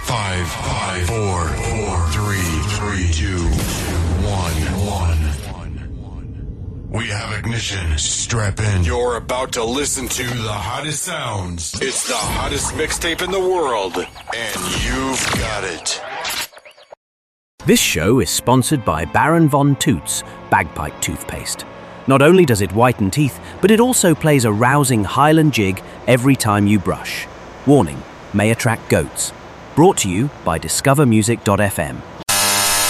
5, 4, 3, 2, 1. We have ignition. Strap in. You're about to listen to the hottest sounds. It's the hottest mixtape in the world, and you've got it. This show is sponsored by Baron Von Toots Bagpipe Toothpaste. Not only does it whiten teeth, but it also plays a rousing Highland jig every time you brush. Warning, may attract goats. Brought to you by discovermusic.fm.